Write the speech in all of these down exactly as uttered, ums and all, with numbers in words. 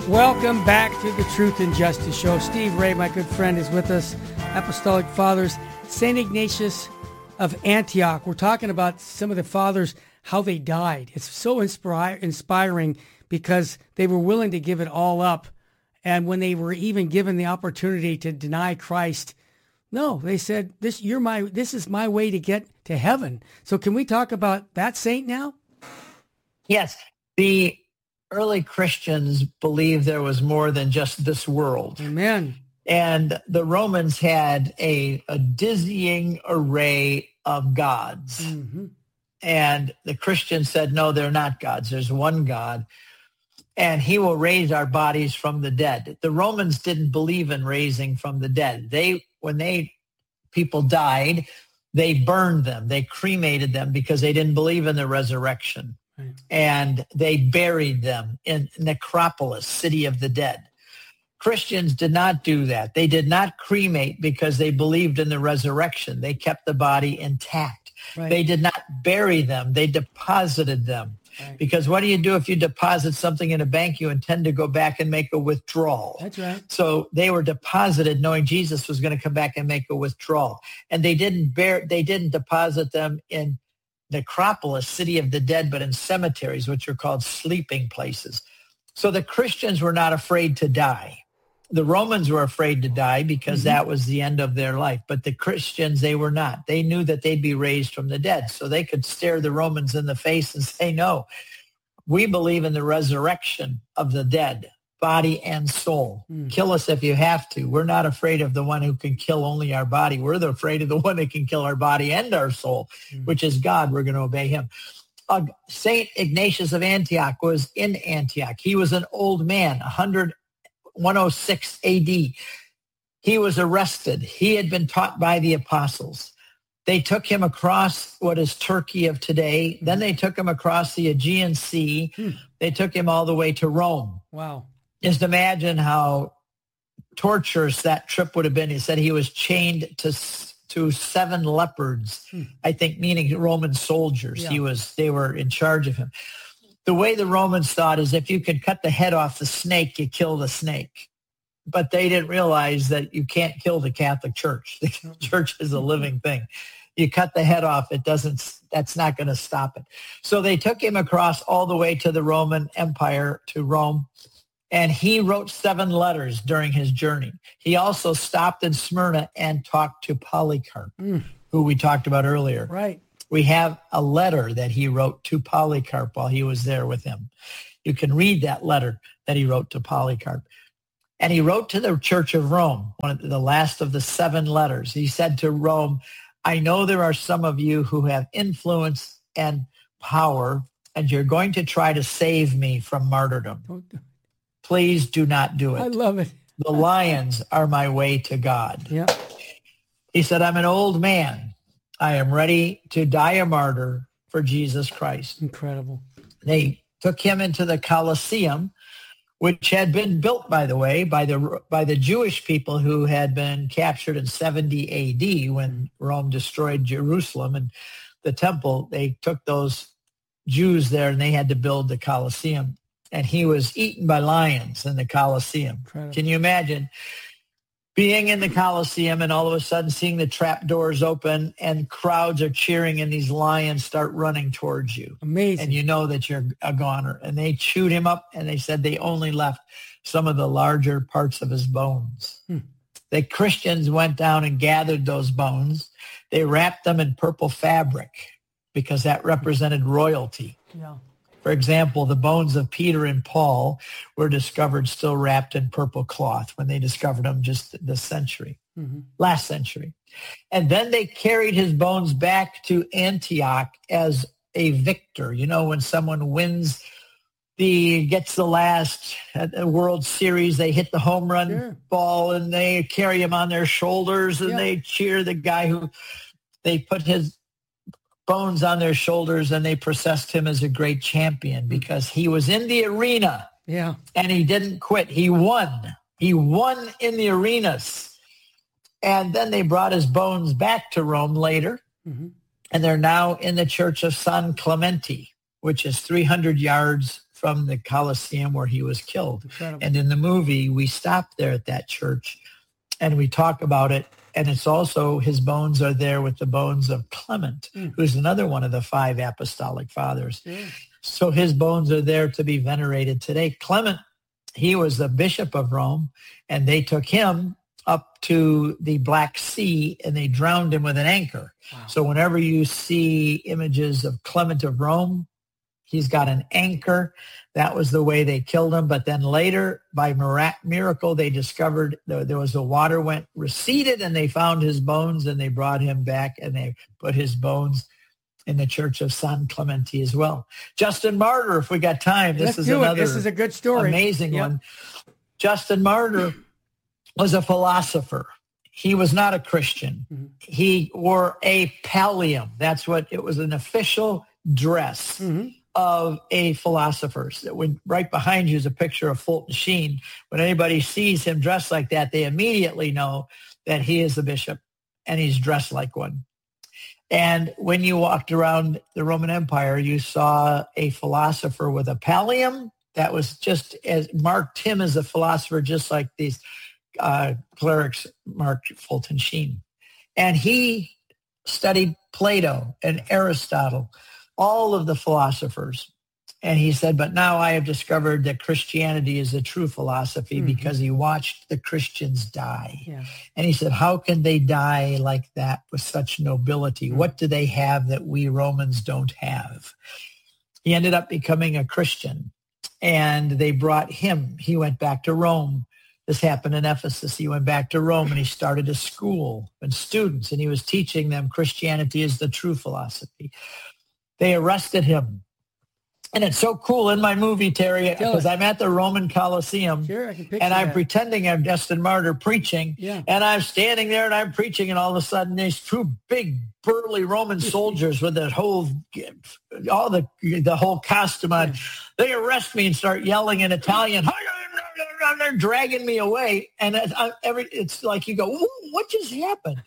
Welcome back to the Truth and Justice Show. Steve Ray, my good friend, is with us. Apostolic Fathers, Saint Ignatius of Antioch. We're talking about some of the fathers, how they died. It's so inspire, inspiring because they were willing to give it all up. And when they were even given the opportunity to deny Christ, no, they said, "This you're my. This is my way to get to heaven." So can we talk about that saint now? Yes. The early Christians believed there was more than just this world. Amen. And the Romans had a, a dizzying array of gods. Mm-hmm. And the Christians said, no, they're not gods. There's one God. And he will raise our bodies from the dead. The Romans didn't believe in raising from the dead. They, when they, people died, they burned them. They cremated them because they didn't believe in the resurrection. Right. And they buried them in Necropolis, city of the dead. Christians did not do that. They did not cremate because they believed in the resurrection. They kept the body intact. Right. They did not bury them. They deposited them. Right. Because what do you do if you deposit something in a bank? You intend to go back and make a withdrawal. That's right. So they were deposited knowing Jesus was going to come back and make a withdrawal. And they didn't bear, they didn't deposit them in necropolis, city of the dead, but in cemeteries, which are called sleeping places. So the Christians were not afraid to die. The Romans were afraid to die because mm-hmm. that was the end of their life. But the Christians, they were not. They knew that they'd be raised from the dead. So they could stare the Romans in the face and say, no, we believe in the resurrection of the dead, body and soul. Mm. Kill us if you have to. We're not afraid of the one who can kill only our body. We're afraid of the one that can kill our body and our soul, mm. which is God. We're going to obey him. Uh, Saint Ignatius of Antioch was in Antioch. He was an old man, one hundred, one oh six A D. He was arrested. He had been taught by the apostles. They took him across what is Turkey of today. Then they took him across the Aegean Sea. Hmm. They took him all the way to Rome. Wow. Just imagine how torturous that trip would have been. He said he was chained to to seven leopards, hmm. I think, meaning Roman soldiers. Yeah. He was, they were in charge of him. The way the Romans thought is if you could cut the head off the snake, you kill the snake. But they didn't realize that you can't kill the Catholic Church. The church is a living thing. You cut the head off, it doesn't, that's not going to stop it. So they took him across all the way to the Roman Empire, to Rome, and he wrote seven letters during his journey. He also stopped in Smyrna and talked to Polycarp, mm. who we talked about earlier. Right. We have a letter that he wrote to Polycarp while he was there with him. You can read that letter that he wrote to Polycarp. And he wrote to the Church of Rome, one of the last of the seven letters. He said to Rome, I know there are some of you who have influence and power, and you're going to try to save me from martyrdom. Please do not do it. I love it. The lions are my way to God. Yeah. He said, I'm an old man. I am ready to die a martyr for Jesus Christ. Incredible. They took him into the Colosseum, which had been built, by the way, by the by the Jewish people who had been captured in seventy A D when Rome destroyed Jerusalem and the temple. They took those Jews there and they had to build the Colosseum. And he was eaten by lions in the Colosseum. Incredible. Can you imagine being in the Colosseum and all of a sudden seeing the trap doors open and crowds are cheering and these lions start running towards you? Amazing. And you know that you're a goner. And they chewed him up and they said they only left some of the larger parts of his bones. Hmm. The Christians went down and gathered those bones. They wrapped them in purple fabric because that represented royalty. Yeah. For example, the bones of Peter and Paul were discovered still wrapped in purple cloth when they discovered them just this century, mm-hmm. last century. And then they carried his bones back to Antioch as a victor. You know, when someone wins the, gets the last at the World Series, they hit the home run sure. ball and they carry him on their shoulders and yeah. they cheer the guy who, they put his bones on their shoulders and they processed him as a great champion because he was in the arena yeah. and he didn't quit. He won. He won in the arenas. And then they brought his bones back to Rome later. Mm-hmm. And they're now in the church of San Clemente, which is three hundred yards from the Colosseum where he was killed. Incredible. And in the movie, we stop there at that church and we talk about it. And it's also, his bones are there with the bones of Clement, mm. who's another one of the five apostolic fathers. Mm. So his bones are there to be venerated today. Clement, he was the bishop of Rome, and they took him up to the Black Sea and they drowned him with an anchor. Wow. So whenever you see images of Clement of Rome, he's got an anchor. That was the way they killed him. But then later, by miracle, they discovered there was the water went receded and they found his bones and they brought him back and they put his bones in the Church of San Clemente as well. Justin Martyr, if we got time, this Let's is do another it. This is a good story. Amazing yep. one. Justin Martyr was a philosopher. He was not a Christian. Mm-hmm. He wore a pallium. That's what it was, an official dress mm-hmm. of a philosopher. So when right behind you is a picture of Fulton Sheen. When anybody sees him dressed like that, they immediately know that he is the bishop and he's dressed like one. And when you walked around the Roman Empire, you saw a philosopher with a pallium that was just as marked him as a philosopher, just like these uh, clerics marked Fulton Sheen. And he studied Plato and Aristotle, all of the philosophers. And he said, but now I have discovered that Christianity is a true philosophy mm-hmm. because he watched the Christians die. Yeah. And he said, how can they die like that with such nobility? Mm-hmm. What do they have that we Romans don't have? He ended up becoming a Christian, and they brought him. He went back to Rome. This happened in Ephesus. He went back to Rome and he started a school and students, and he was teaching them Christianity is the true philosophy. They arrested him. And it's so cool in my movie, Terry, because I'm at the Roman Colosseum, sure, I can picture and I'm that. pretending I'm Justin Martyr preaching, yeah. and I'm standing there and I'm preaching, and all of a sudden these two big burly Roman soldiers with that whole, all the the whole costume on, yeah. they arrest me and start yelling in Italian. They're dragging me away, and I, every it's like you go, what just happened?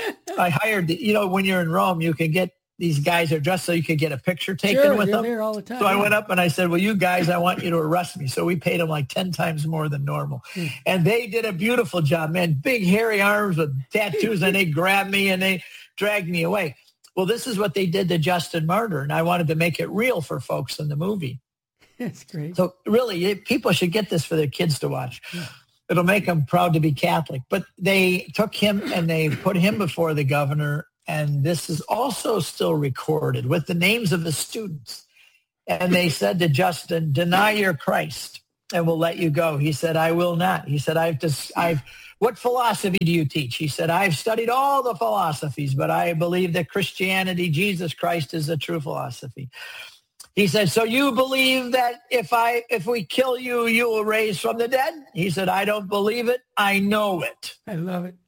I hired, you know, when you're in Rome, you can get. These guys are dressed so you could get a picture taken sure, with you're them. There all the time, so yeah. I went up and I said, well, you guys, I want you to arrest me. So we paid them like ten times more than normal. Mm. And they did a beautiful job, man. Big hairy arms with tattoos, and they grabbed me and they dragged me away. Well, this is what they did to Justin Martyr, and I wanted to make it real for folks in the movie. That's great. So really, people should get this for their kids to watch. Yeah. It'll make them proud to be Catholic. But they took him and they put him before the governor. And this is also still recorded with the names of the students. And they said to Justin, deny your Christ and we'll let you go. He said, I will not. He said, I've just, I've, what philosophy do you teach? He said, I've studied all the philosophies, but I believe that Christianity, Jesus Christ is a true philosophy. He said, so you believe that if I, if we kill you, you will raise from the dead? He said, I don't believe it. I know it. I love it.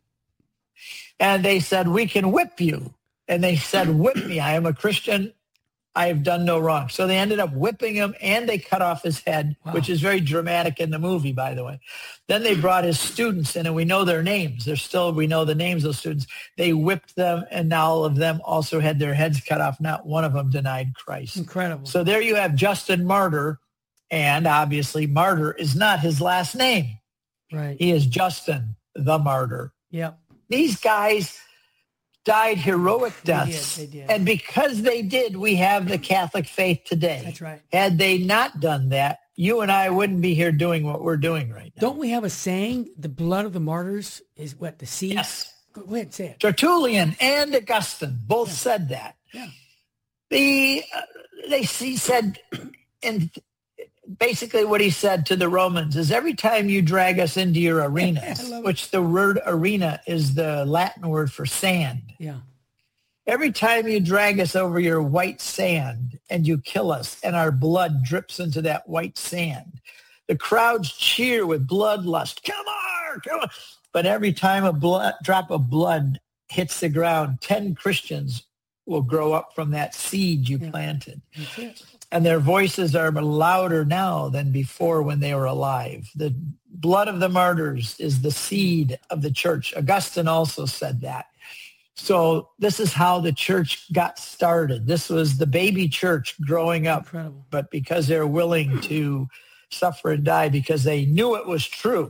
And they said, we can whip you. And they said, whip me. I am a Christian. I have done no wrong. So they ended up whipping him, and they cut off his head, wow. which is very dramatic in the movie, by the way. Then they brought his students in, and we know their names. They're still, we know the names of those students. They whipped them, and now all of them also had their heads cut off. Not one of them denied Christ. Incredible. So there you have Justin Martyr, and obviously Martyr is not his last name. Right. He is Justin the Martyr. Yep. These guys died heroic deaths. They did, they did. And because they did, we have the Catholic faith today. That's right. Had they not done that, you and I wouldn't be here doing what we're doing right now. Don't we have a saying, the blood of the martyrs is what, the seed? Yes. Go ahead, say it. Tertullian and Augustine both yeah. said that. Yeah. The, uh, they he said, and basically what he said to the Romans is every time you drag us into your arenas, which the word arena is the Latin word for sand. Yeah. Every time you drag us over your white sand and you kill us and our blood drips into that white sand, the crowds cheer with bloodlust. Come on, come on. But every time a blood, drop of blood hits the ground, ten Christians will grow up from that seed you yeah. planted. That's it. And their voices are louder now than before when they were alive. The blood of the martyrs is the seed of the church. Augustine also said that. So this is how the church got started. This was the baby church growing up. Incredible. But because they're willing to suffer and die because they knew it was true,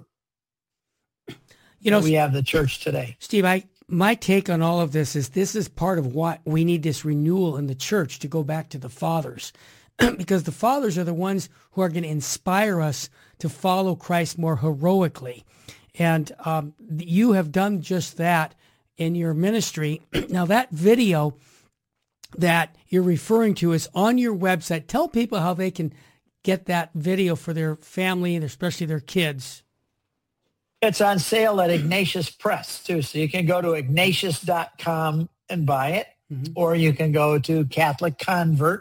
you know, we have the church today. Steve, I my take on all of this is this is part of what we need, this renewal in the church, to go back to the fathers. Because the fathers are the ones who are going to inspire us to follow Christ more heroically. And um, you have done just that in your ministry. Now, that video that you're referring to is on your website. Tell people how they can get that video for their family and especially their kids. It's on sale at Ignatius Press, too. So you can go to ignatius dot com and buy it, mm-hmm. or you can go to catholic convert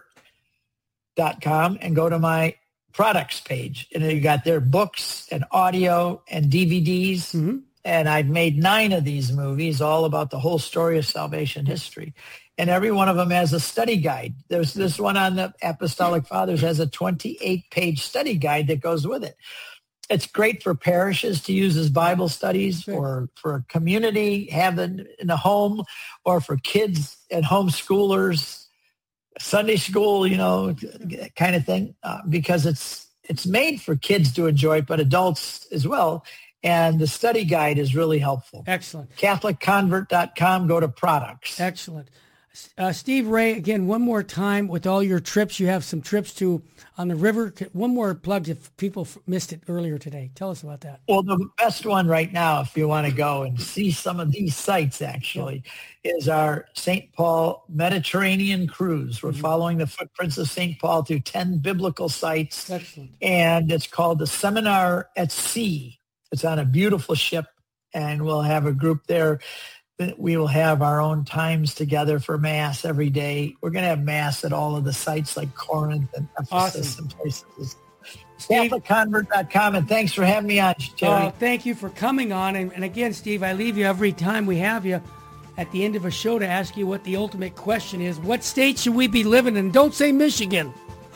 dot com and go to my products page. And you got their books and audio and D V Ds. Mm-hmm. And I've made nine of these movies, all about the whole story of salvation history. And every one of them has a study guide. There's this one on the Apostolic Fathers has a twenty-eight page study guide that goes with it. It's great for parishes to use as Bible studies, sure. or for a community, have it in a home, or for kids and homeschoolers, Sunday school, you know, kind of thing, uh, because it's it's made for kids to enjoy, but adults as well. And the study guide is really helpful. Excellent. catholic convert dot com, go to products. Excellent. Uh, Steve Ray, again, one more time, with all your trips, you have some trips to on the river. One more plug if people missed it earlier today. Tell us about that. Well, the best one right now, if you want to go and see some of these sites, actually, is our Saint Paul Mediterranean cruise. We're mm-hmm. following the footprints of Saint Paul through ten biblical sites. Excellent. And it's called the Seminar at Sea. It's on a beautiful ship, and we'll have a group there. We will have our own times together for Mass every day. We're going to have Mass at all of the sites like Corinth and Ephesus awesome. and places. catholic convert dot com, and thanks for having me on, Terry. Uh, thank you for coming on. And, and again, Steve, I leave you every time we have you at the end of a show to ask you what the ultimate question is. What state should we be living in? Don't say Michigan.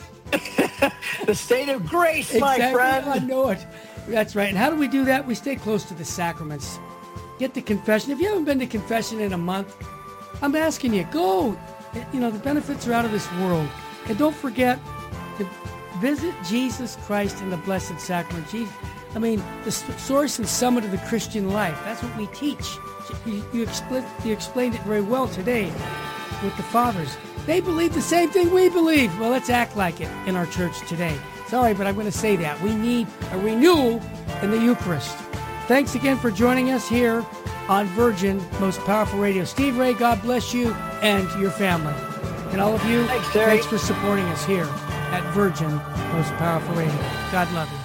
The state of grace, exactly, my friend. I know it. That's right. And how do we do that? We stay close to the sacraments. Get the confession. If you haven't been to confession in a month, I'm asking you, go. You know, the benefits are out of this world. And don't forget to visit Jesus Christ in the Blessed Sacrament. Jesus, I mean, the source and summit of the Christian life. That's what we teach. You, you, expl- you explained it very well today with the fathers. They believe the same thing we believe. Well, let's act like it in our church today. Sorry, but I'm going to say that. We need a renewal in the Eucharist. Thanks again for joining us here on Virgin Most Powerful Radio. Steve Ray, God bless you and your family. And all of you, thanks, Terry. Thanks for supporting us here at Virgin Most Powerful Radio. God love you.